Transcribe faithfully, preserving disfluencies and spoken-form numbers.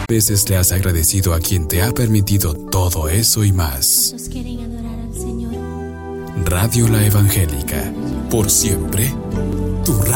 veces le has agradecido a quien te ha permitido todo eso y más? ¿Cuántos quieren adorar al Señor? Radio La Evangélica, por siempre, tu radio.